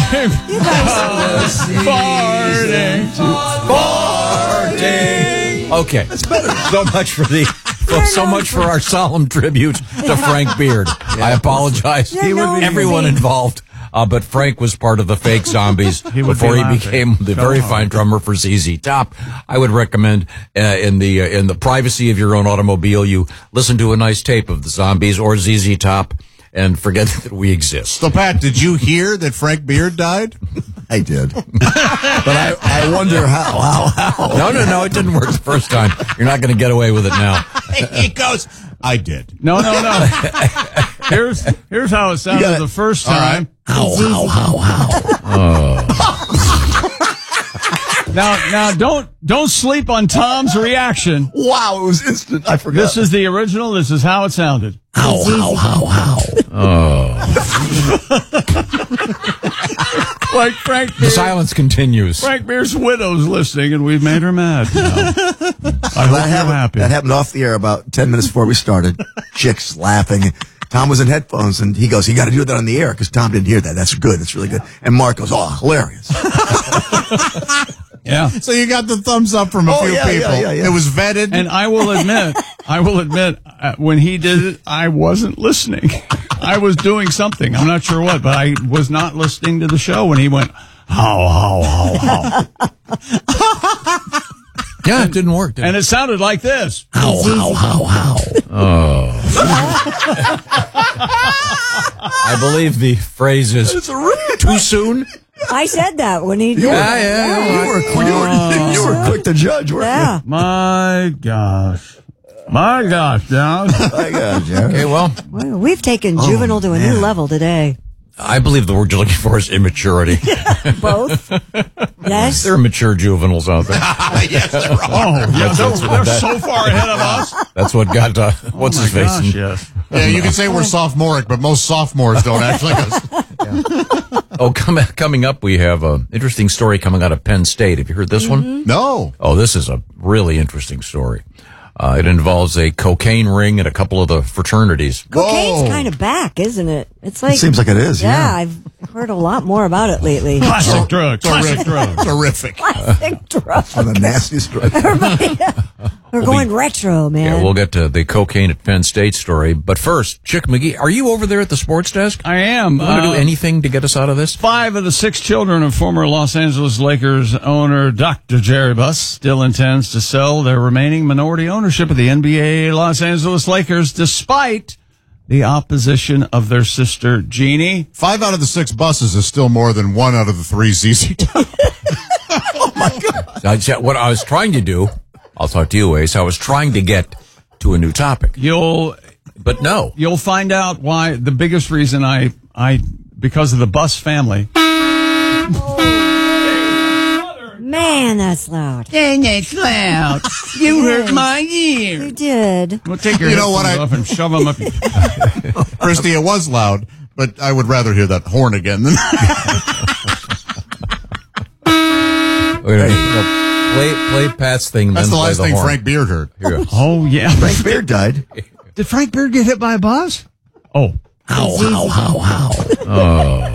You guys. Farting. Okay. That's better. So much for our solemn tribute to Frank Beard. I apologize. Everyone involved. But Frank was part of the fake Zombies before he became the very fine drummer for ZZ Top. I would recommend in the privacy of your own automobile, you listen to a nice tape of the Zombies or ZZ Top and forget that we exist. So, Pat, did you hear that Frank Beard died? I did. But I wonder how. No, it didn't work the first time. You're not going to get away with it now. He goes, I did. No. Here's how it sounded the first time. How. Now, don't sleep on Tom's reaction. Wow, it was instant. I forgot. This is the original. This is how it sounded. How. Like Frank Beard. The silence continues. Frank Beard's widow's listening, and we've made her mad. I hope you're happy. That happened off the air about 10 minutes before we started. Chicks laughing. Tom was in headphones, and he goes, you got to do that on the air, because Tom didn't hear that. That's good. That's really good. And Mark goes, oh, hilarious. Yeah. So you got the thumbs up from a few people. Yeah. It was vetted. And I will admit, when he did it, I wasn't listening. I was doing something. I'm not sure what, but I was not listening to the show when he went, how. Yeah, it didn't work. And it sounded like this. How. Oh. I believe the phrase is too soon. I said that when he did. Yeah. You were quick to judge, weren't Yeah. My gosh, John. My God, Jared. Okay, well, We've taken juvenile to a new level today. I believe the word you're looking for is immaturity. Both. Yes. There are mature juveniles out there. Yes, they're wrong. They're so far ahead of us. That's what got, what's his face? Yes. Yeah, you can say we're sophomoric, but most sophomores don't act like us. Oh, coming up, we have an interesting story coming out of Penn State. Have you heard this one? No. Oh, this is a really interesting story. It involves a cocaine ring at a couple of the fraternities. Cocaine's kind of back, isn't it? It's like It seems like it is, yeah. I've heard a lot more about it lately. Classic drug. Terrific. Classic drug. One of the nastiest drugs. We're going retro, man. Yeah, we'll get to the cocaine at Penn State story. But first, Chick McGee, are you over there at the sports desk? I am. You want to do anything to get us out of this? 5 of the 6 children of former Los Angeles Lakers owner Dr. Jerry Buss still intends to sell their remaining minority ownership of the NBA Los Angeles Lakers, despite the opposition of their sister Jeannie. 5 out of the 6 buses is still more than 1 out of the 3 ZZ Top. Oh, my God. What I was trying to do, I'll talk to you, Ace, I was trying to get to a new topic. But no. You'll find out why. The biggest reason I because of the Buss family. Man, that's loud. Dang, that's loud. You hurt my ear. You did. We'll take your headphones off and shove them up. Christy, it was loud, but I would rather hear that horn again than Play Pat's thing. That's then the last play thing horn. Frank Beard heard. Here. Oh, yeah. Frank Beard died. Did Frank Beard get hit by a bus? Oh. How. Oh.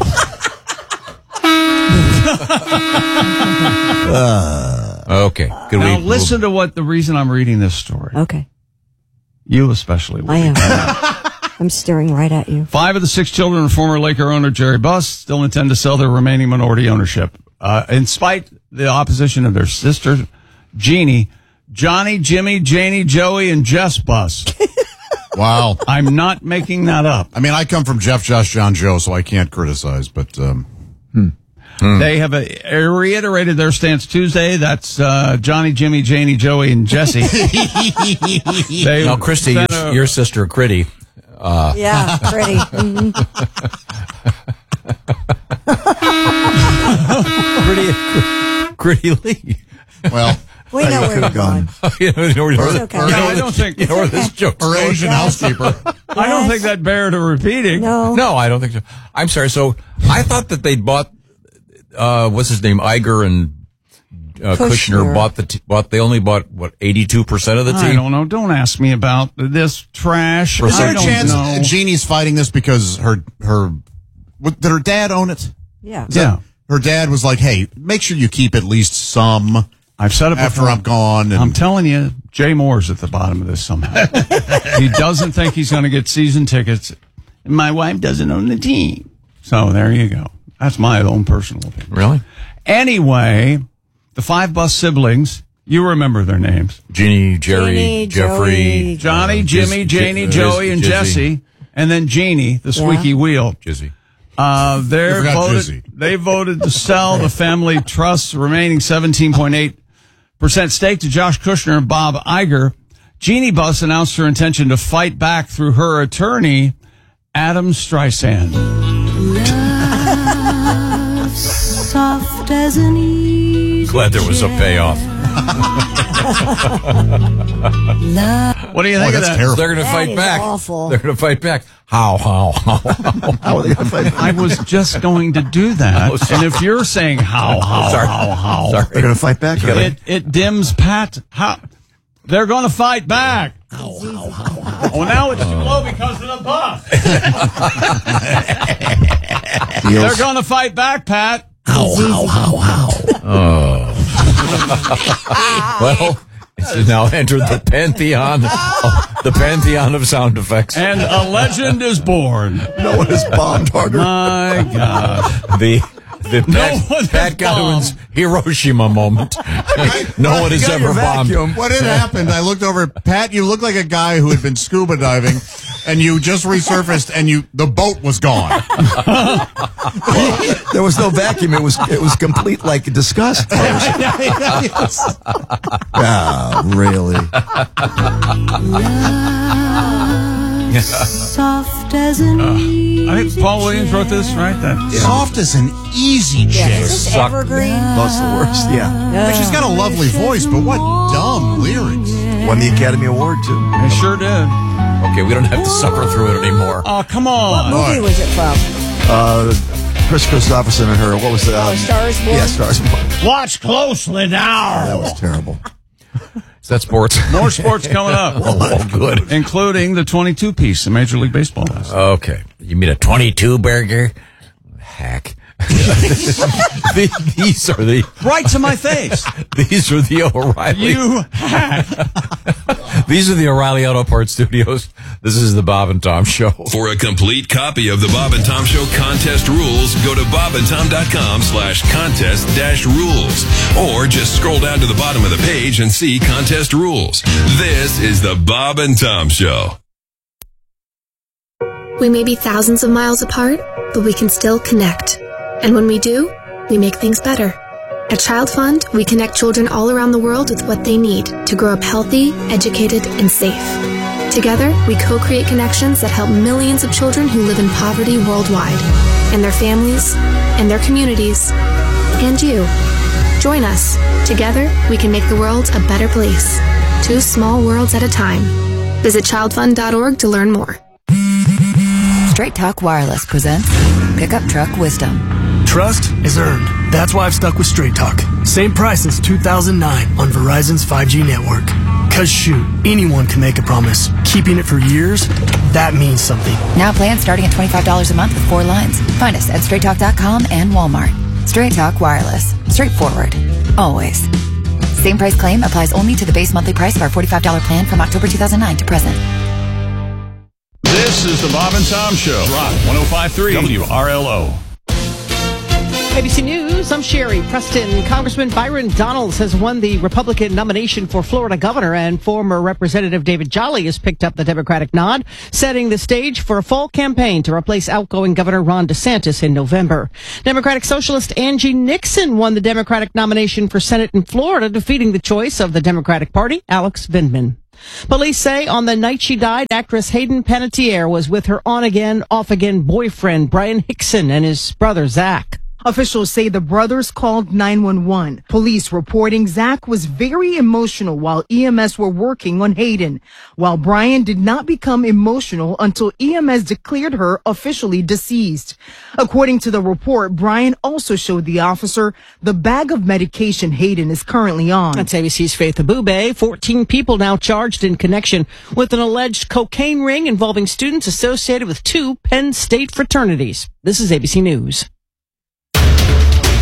Okay. Now listen to what the reason I'm reading this story. Okay. You especially. I am. I'm staring right at you. 5 of the 6 children of former Laker owner Jerry Buss still intend to sell their remaining minority ownership. In spite the opposition of their sister, Jeannie, Johnny, Jimmy, Janie, Joey, and Jess Buss. Wow. I'm not making that up. I mean, I come from Jeff, Josh, John, Joe, so I can't criticize, but They have reiterated their stance Tuesday. That's Johnny, Jimmy, Janie, Joey, and Jesse. Now, Christy, your sister, Critty. Yeah, pretty. Mm-hmm. Gritty Lee. Well, we know where you're going. I don't think where this joke. her Asian housekeeper. I don't think that bear to repeating. No, I don't think so. I'm sorry. So I thought that they'd bought what's his name, Iger and Kushner they only bought what 82% of the team. I don't know. Don't ask me about this trash. Is there I a don't chance know. Jeannie's fighting this because did her dad own it? Yeah. Yeah. Her dad was like, hey, make sure you keep at least some I've said it after before. I'm gone. And I'm telling you, Jay Moore's at the bottom of this somehow. He doesn't think he's going to get season tickets. And my wife doesn't own the team. So there you go. That's my own personal opinion. Really? Anyway, the 5 Bus siblings, you remember their names. Jeannie, Jerry, Jeannie, Jeffrey, Joey. Johnny, Jimmy, Janie, Joey, and Jizzy. Jesse. And then Jeannie, the squeaky wheel. Jizzy. They voted to sell the family trust's remaining 17.8% stake to Josh Kushner and Bob Iger. Jeannie Buss announced her intention to fight back through her attorney, Adam Streisand. Soft as an easy Glad there was a payoff. What do you think of that's that? terrible. They're going to That fight is back. awful. They're going to fight back. How? How are they going to fight? I was just going to do that. And if you're saying how, Sorry. They're going to fight back? it dims Pat. How? They're going to fight back. Oh, now it's too low because of the bus. They're going to fight back, Pat. Well, it's now entered the pantheon of sound effects. And a legend is born. No one has bombed harder. My God. The one Pat has Godwin's Hiroshima moment. No one has got ever your bombed. vacuum. what had happened, I looked over at Pat, you look like a guy who had been scuba diving, and you just resurfaced, and the boat was gone. There was no vacuum. It was complete, like, disgust. Really? soft as an easy I think Paul Williams wrote this, right? Soft as an easy Yeah, chair. is this evergreen? That's the worst, yeah. She's got a lovely voice, but what dumb lyrics. Won the Academy Award, too. They sure did. Okay, we don't have to suffer through it anymore. Oh, come What on. movie was it from? Chris Christopherson and her, what was the... Stars Born? Yeah, Stars Born. Watch closely now. That was terrible. Is that sports? More sports coming up. Oh, good. Including the 22-piece in Major League Baseball. Okay. You mean a 22 burger? Hack. These are the Right to my face. These are the O'Reilly. You hack. These are the O'Reilly Auto Parts Studios. This is the Bob and Tom Show. For a complete copy of the Bob and Tom Show contest rules, go to bobandtom.com/contest-rules. Or just scroll down to the bottom of the page and see contest rules. This is the Bob and Tom Show. We may be thousands of miles apart, but we can still connect. And when we do, we make things better. At Child Fund, we connect children all around the world with what they need to grow up healthy, educated, and safe. Together, we co-create connections that help millions of children who live in poverty worldwide, and their families, and their communities, and you. Join us. Together, we can make the world a better place. 2 small worlds at a time. Visit childfund.org to learn more. Straight Talk Wireless presents Pickup Truck Wisdom. Trust is earned. That's why I've stuck with Straight Talk. Same price since 2009 on Verizon's 5G network. Cause shoot, anyone can make a promise. Keeping it for years, that means something. Now plans starting at $25 a month with 4 lines. Find us at straighttalk.com and Walmart. Straight Talk Wireless. Straightforward. Always. Same price claim applies only to the base monthly price of our $45 plan from October 2009 to present. This is the Bob and Tom Show. Rock 105.3 WRLO. ABC News, I'm Sherry Preston. Congressman Byron Donalds has won the Republican nomination for Florida governor, and former Representative David Jolly has picked up the Democratic nod, setting the stage for a fall campaign to replace outgoing Governor Ron DeSantis in November. Democratic Socialist Angie Nixon won the Democratic nomination for Senate in Florida, defeating the choice of the Democratic Party, Alex Vindman. Police say on the night she died, actress Hayden Panettiere was with her on-again, off-again boyfriend, Brian Hickson, and his brother, Zach. Officials say the brothers called 911. Police reporting Zach was very emotional while EMS were working on Hayden, while Brian did not become emotional until EMS declared her officially deceased. According to the report, Brian also showed the officer the bag of medication Hayden is currently on. That's ABC's Faith Abube. 14 people now charged in connection with an alleged cocaine ring involving students associated with 2 Penn State fraternities. This is ABC News.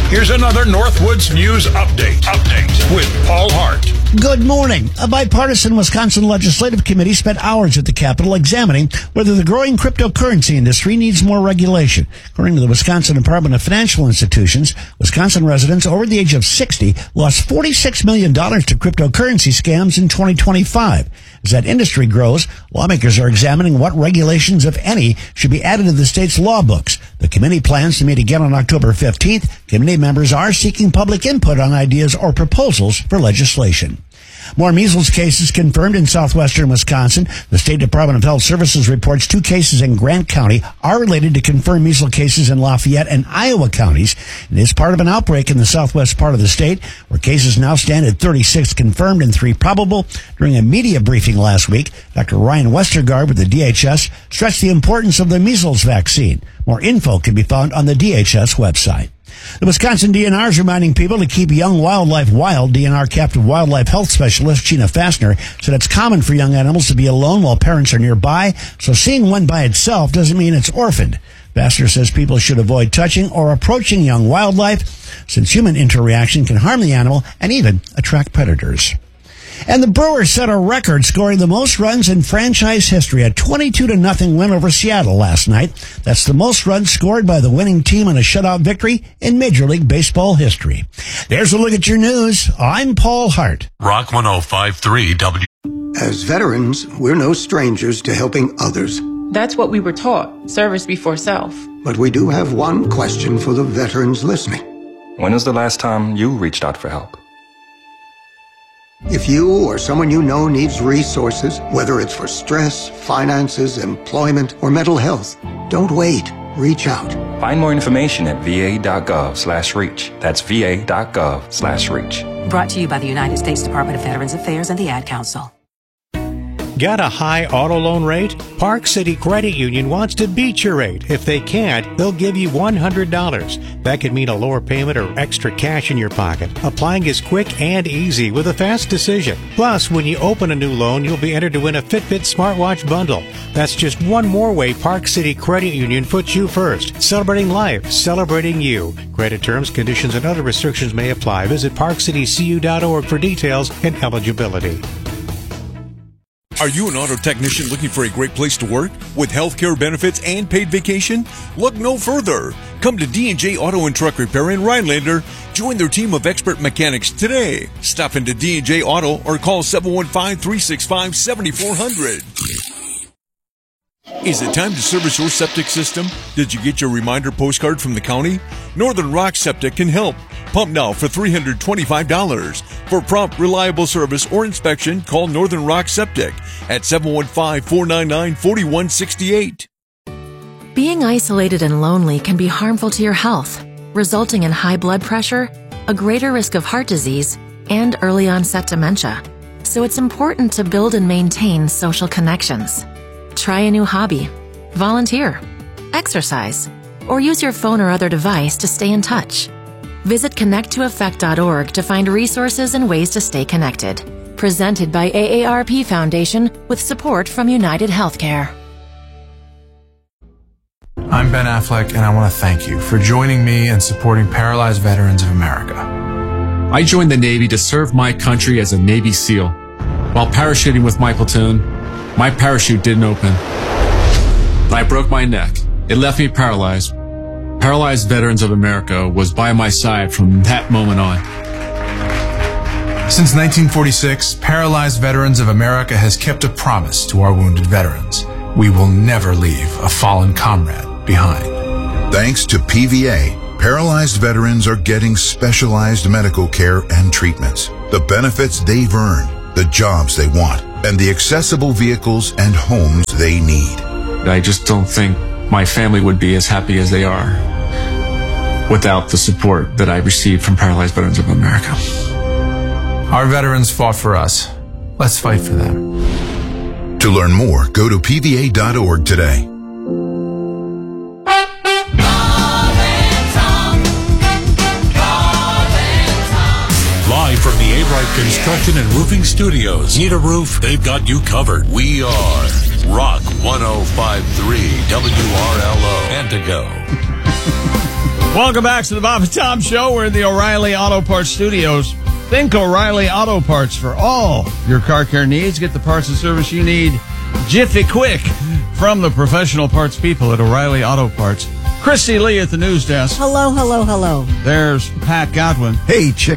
Here's another Northwoods News Update with Paul Hart. Good morning. A bipartisan Wisconsin Legislative Committee spent hours at the Capitol examining whether the growing cryptocurrency industry needs more regulation. According to the Wisconsin Department of Financial Institutions, Wisconsin residents over the age of 60 lost $46 million to cryptocurrency scams in 2025. As that industry grows, lawmakers are examining what regulations, if any, should be added to the state's law books. The committee plans to meet again on October 15th. Committee members are seeking public input on ideas or proposals for legislation. More measles cases confirmed in southwestern Wisconsin. The State Department of Health Services reports 2 cases in Grant County are related to confirmed measles cases in Lafayette and Iowa counties. It is part of an outbreak in the southwest part of the state, where cases now stand at 36 confirmed and 3 probable. During a media briefing last week, Dr. Ryan Westergaard with the DHS stressed the importance of the measles vaccine. More info can be found on the DHS website. The Wisconsin DNR is reminding people to keep young wildlife wild. DNR captive wildlife health specialist Gina Fassner said it's common for young animals to be alone while parents are nearby, so seeing one by itself doesn't mean it's orphaned. Fassner says people should avoid touching or approaching young wildlife, since human interaction can harm the animal and even attract predators. And the Brewers set a record, scoring the most runs in franchise history, a 22-0 win over Seattle last night. That's the most runs scored by the winning team in a shutout victory in Major League Baseball history. There's a look at your news. I'm Paul Hart. Rock 105.3 W. As veterans, we're no strangers to helping others. That's what we were taught, service before self. But we do have one question for the veterans listening. When was the last time you reached out for help? If you or someone you know needs resources, whether it's for stress, finances, employment, or mental health, don't wait. Reach out. Find more information at va.gov/reach. That's va.gov/reach. Brought to you by the United States Department of Veterans Affairs and the Ad Council. Got a high auto loan rate? Park City Credit Union wants to beat your rate. If they can't, they'll give you $100. That could mean a lower payment or extra cash in your pocket. Applying is quick and easy with a fast decision. Plus, when you open a new loan, you'll be entered to win a Fitbit smartwatch bundle. That's just one more way Park City Credit Union puts you first. Celebrating life, celebrating you. Credit terms, conditions, and other restrictions may apply. Visit parkcitycu.org for details and eligibility. Are you an auto technician looking for a great place to work with healthcare benefits and paid vacation? Look no further. Come to D&J Auto and Truck Repair in Rhinelander. Join their team of expert mechanics today. Stop into D&J Auto or call 715-365-7400. Is it time to service your septic system? Did you get your reminder postcard from the county? Northern Rock Septic can help. Pump now for $325. For prompt, reliable service or inspection, call Northern Rock Septic at 715-499-4168. Being isolated and lonely can be harmful to your health, resulting in high blood pressure, a greater risk of heart disease, and early onset dementia. So it's important to build and maintain social connections. Try a new hobby, volunteer, exercise, or use your phone or other device to stay in touch. Visit connecttoeffect.org to find resources and ways to stay connected. Presented by AARP Foundation with support from United Healthcare. I'm Ben Affleck, and I want to thank you for joining me and supporting Paralyzed Veterans of America. I joined the Navy to serve my country as a Navy SEAL. While parachuting with my platoon, my parachute didn't open. I broke my neck. It left me paralyzed. Paralyzed Veterans of America was by my side from that moment on. Since 1946, Paralyzed Veterans of America has kept a promise to our wounded veterans. We will never leave a fallen comrade behind. Thanks to PVA, paralyzed veterans are getting specialized medical care and treatments, the benefits they've earned, the jobs they want, and the accessible vehicles and homes they need. I just don't think my family would be as happy as they are without the support that I received from Paralyzed Veterans of America. Our veterans fought for us. Let's fight for them. To learn more, go to pva.org today. Live from the A-Right Construction and Roofing Studios. Need a roof? They've got you covered. We are Rock 105.3 WRLO. And to go. Welcome back to the Bob and Tom Show. We're in the O'Reilly Auto Parts Studios. Think O'Reilly Auto Parts for all your car care needs. Get the parts and service you need jiffy quick from the professional parts people at O'Reilly Auto Parts. Christy Lee at the news desk. Hello, hello, hello. There's Pat Godwin. Hey, chick.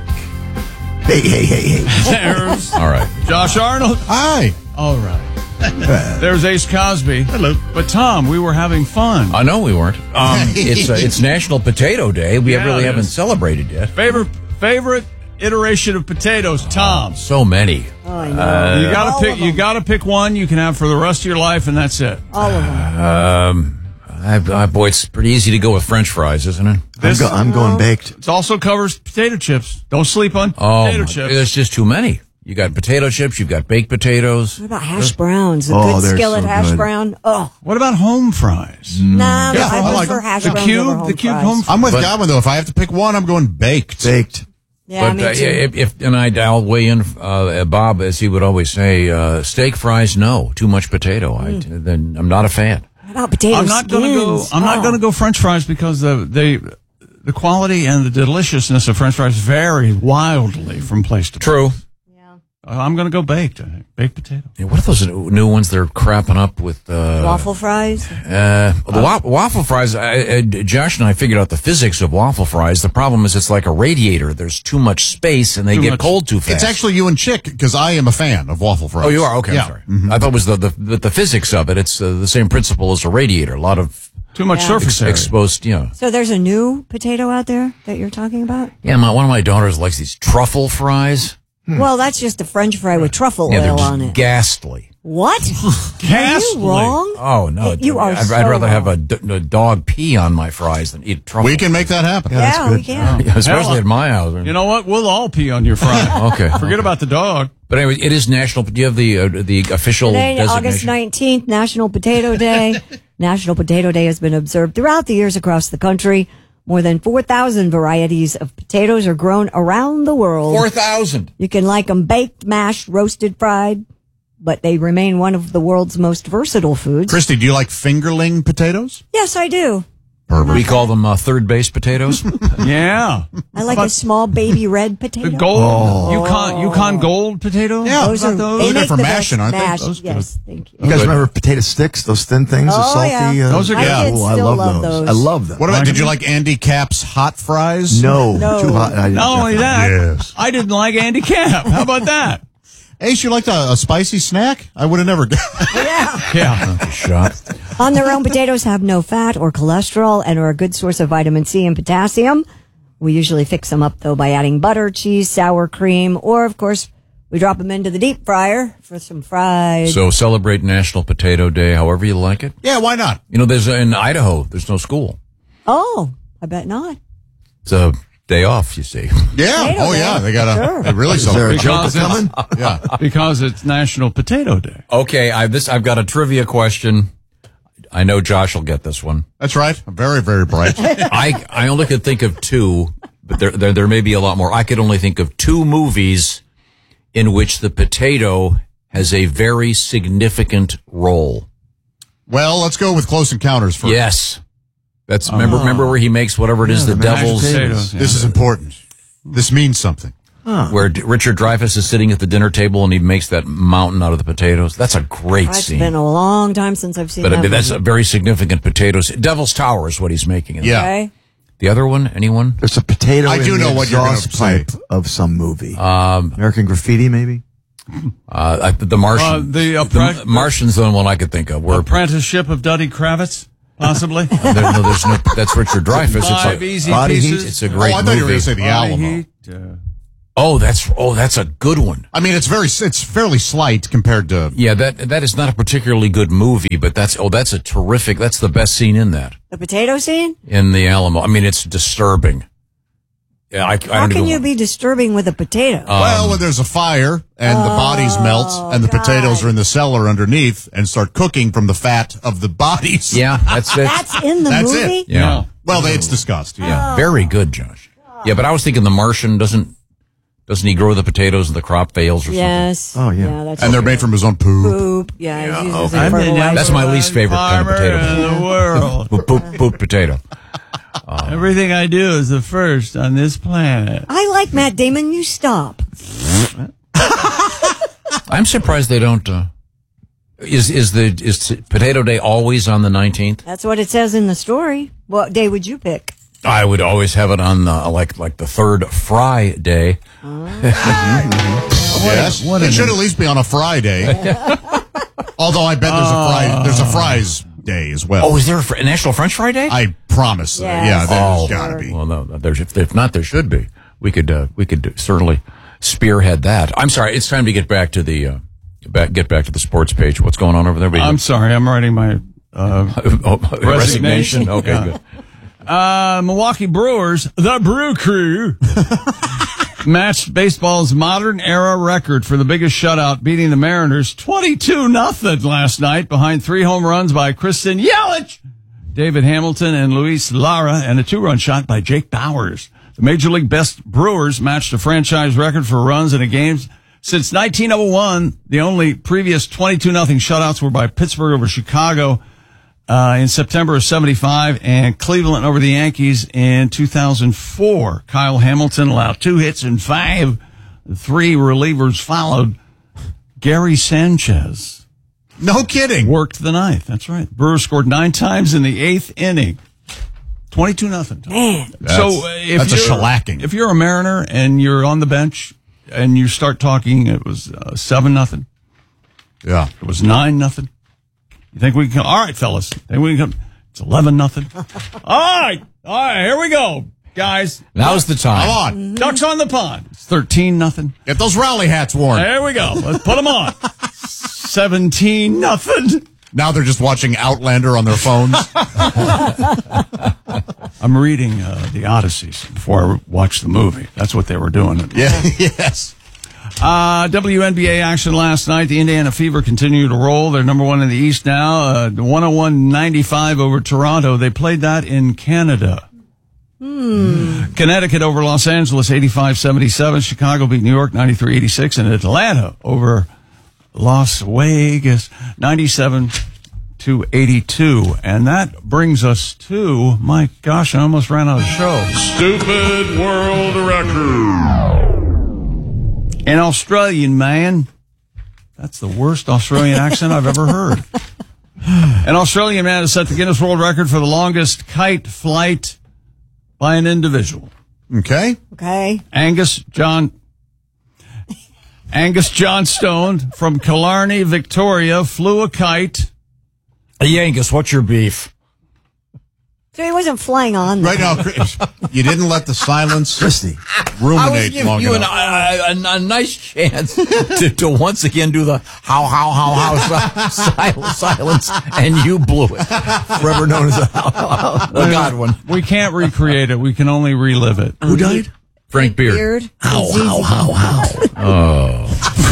Hey. There's all right. Josh Arnold. Hi. All right. There's Ace Cosby. Hello. But Tom, we were having fun. I know we weren't. It's National Potato Day. We really haven't celebrated yet. Favorite iteration of potatoes, Tom. So many. Oh, I know. You gotta pick one you can have for the rest of your life, and that's it. All of them. Boy, it's pretty easy to go with French fries, isn't it? I'm going baked. It also covers potato chips. Don't sleep on potato chips. There's just too many. You got potato chips, you've got baked potatoes. What about hash browns? A good skillet hash brown. Oh. What about home fries? Nah, I prefer hash browns over home fries. Home fries. I'm with Godwin, though. If I have to pick one, I'm going baked. Baked. Yeah, me too. I'll weigh in, Bob, as he would always say, steak fries, no. Too much potato. Then I'm not a fan. What about potato I'm not going to go French fries because the quality and the deliciousness of French fries vary wildly from place to place. True. I'm going to go baked. I think. Baked potato. Yeah, what are those new ones they're crapping up with? Waffle fries? The waffle fries, Josh and I figured out the physics of waffle fries. The problem is it's like a radiator. There's too much space and they get cold too fast. It's actually you and Chick, because I am a fan of waffle fries. Oh, you are? Okay, yeah. I'm sorry. Mm-hmm. I thought it was the physics of it. It's the same principle as a radiator. A lot of too much surface area. Exposed, So there's a new potato out there that you're talking about? Yeah, one of my daughters likes these truffle fries. Well, that's just a French fry with truffle oil on it. Ghastly. What? Ghastly. Are you wrong? Oh, no. You are I'd rather have a dog pee on my fries than eat truffle. We can make that happen. Yeah, we can. Yeah, especially at my house. You know what? We'll all pee on your fry. Okay. Forget about the dog. But anyway, it is national. Do you have the official Today, designation? August 19th, National Potato Day. National Potato Day has been observed throughout the years across the country. More than 4,000 varieties of potatoes are grown around the world. 4,000. You can like them baked, mashed, roasted, fried, but they remain one of the world's most versatile foods. Christy, do you like fingerling potatoes? Yes, I do. We call them third base potatoes. Yeah. I like a small baby red potato. The gold, Yukon gold potato? Yeah. Those are good for mashing, aren't they? Those yes, thank you. You guys remember potato sticks, those thin things, the salty? Yeah. Those are good. My kids I still love those. I love them. What about, did you like Andy Capp's hot fries? No. Too hot. Not only that, Yes. I didn't like Andy Capp. How about that? Ace, you liked a spicy snack? I would have never Yeah. Shot. On their own, potatoes have no fat or cholesterol and are a good source of vitamin C and potassium. We usually fix them up, though, by adding butter, cheese, sour cream, or, of course, we drop them into the deep fryer for some fries. So celebrate National Potato Day however you like it. Yeah, why not? There's in Idaho, there's no school. Oh, I bet not. It's a day off, you see. Yeah. Potato Yeah. day. They got Sure. They really celebrate. Because coming? Yeah. Because it's National Potato Day. Okay, I've got a trivia question. I know Josh will get this one. That's right. I'm very, very bright. I only could think of two, but there may be a lot more. I could only think of two movies in which the potato has a very significant role. Well, let's go with Close Encounters first. Yes. That's remember where he makes whatever it is, the devil's potatoes. This is important. This means something. where Richard Dreyfuss is sitting at the dinner table and he makes that mountain out of the potatoes. That's a great scene. It's been a long time since I've seen but that. But that's a very significant potatoes. Devil's Tower is what he's making. Yeah. Okay. The other one, anyone? There's a potato I do know what you're going to say. Of some movie. American Graffiti, maybe? The Martian. The Martian's the only one I could think of. Apprenticeship of Duddy Kravitz, possibly? There's no. That's Richard Dreyfuss. Five Easy Body Pieces. Heat. It's a great movie. I thought you were going to say The Alamo. That's a good one. I mean, it's fairly slight compared to. Yeah, that is not a particularly good movie, but that's a terrific. That's the best scene in that. The potato scene? In The Alamo. I mean, it's disturbing. Yeah, How can you be disturbing with a potato? Well, when there's a fire and the bodies melt and the potatoes are in the cellar underneath and start cooking from the fat of the bodies. Yeah, that's it. That's in the movie? It. Yeah. Well, it's discussed. Yeah. Very good, Josh. Yeah, but I was thinking The Martian doesn't Doesn't he grow the potatoes and the crop fails or something? Yes. Oh, yeah. That's and they're made from his own poop. Poop. Yeah. He uses it Okay. for fertilizer. That's my least favorite kind of potato. In the world. Poop potato. Everything I do is the first on this planet. I like Matt Damon. You stop. I'm surprised they don't. Is Potato Day always on the 19th? That's what it says in the story. What day would you pick? I would always have it on like the third Friday. Yes, it should at least be on a Friday. Although I bet there's a fries day as well. Oh, is there a National French Fry Day? I promise. Yes. There's got to be. Well, no, if not, there should be. We could certainly spearhead that. I'm sorry. It's time to get back to the get back to the sports page. What's going on over there? I'm sorry. I'm writing my resignation. Okay, good. Milwaukee Brewers, the Brew Crew, matched baseball's modern era record for the biggest shutout, beating the Mariners 22-0 last night behind 3 home runs by Kristen Yelich, David Hamilton, and Luis Lara, and a 2-run shot by Jake Bowers. The Major League Best Brewers matched a franchise record for runs in a game since 1901. The only previous 22-0 shutouts were by Pittsburgh over Chicago in September of 75 and Cleveland over the Yankees in 2004. Kyle Hamilton allowed 2 hits and 5. 3 relievers followed. Gary Sanchez. No kidding. Worked the 9th. That's right. Brewers scored 9 times in the 8th inning. 22-0. Man. That's a shellacking. If you're a Mariner and you're on the bench and you start talking, it was 7-0. Yeah. It was 9-0. You think we can? All right, fellas. Think we can? It's 11-0. All right, here we go, guys. Now's the time. Come on, Ducks on the pond. It's 13-0. Get those rally hats worn. There we go. Let's put them on. 17-0. Now they're just watching Outlander on their phones. I'm reading the Odysseys before I watch the movie. That's what they were doing. Yeah. Yes. WNBA action last night. The Indiana Fever continue to roll. They're number 1 in the East now. 101-95 over Toronto. They played that in Canada. Connecticut over Los Angeles, 85-77. Chicago beat New York, 93-86. And Atlanta over Las Vegas, 97-82. And that brings us to, my gosh, I almost ran out of show. Stupid world record. An Australian man. That's the worst Australian accent I've ever heard. An Australian man has set the Guinness World Record for the longest kite flight by an individual. Okay. Angus Johnstone from Killarney, Victoria, flew a kite. Hey, Angus, what's your beef? So he wasn't flying on. Right now, you didn't let the silence ruminate I was giving long you enough. a nice chance to once again do the how silence, and you blew it. Forever known as the God one. We can't recreate it. We can only relive it. Who died? Frank Beard. How. Oh.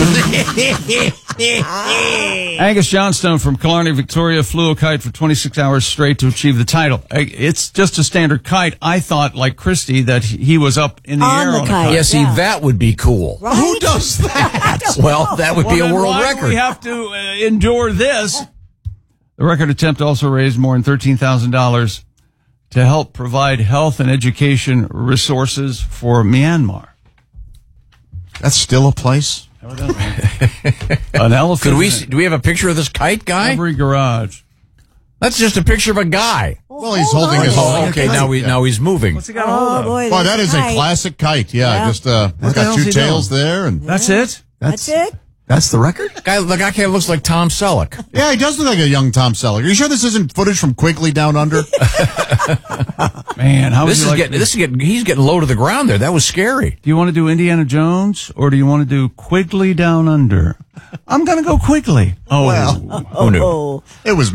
Angus Johnstone from Killarney, Victoria, flew a kite for 26 hours straight to achieve the title. It's just a standard kite. I thought, like Christy, that he was up in the air on a kite. Yeah, see, that would be cool. Right? Who does that? Well, that would be a world why record. We have to endure this. The record attempt also raised more than $13,000 to help provide health and education resources for Myanmar. That's still a place? An elephant. Do we have a picture of this kite guy? Every garage. That's just a picture of a guy. Well, he's holding his own. Okay, now he's moving. What's he got a hold of? Boy, Boy, that is a classic kite. Yeah. Just it's got 2 tails there, and That's it. That's it. That's the record? The guy kind of looks like Tom Selleck. yeah, he does look like a young Tom Selleck. Are you sure this isn't footage from Quigley Down Under? Man, he's getting low to the ground there. That was scary. Do you want to do Indiana Jones or do you want to do Quigley Down Under? I'm going to go Quigley. Well, who knew? It was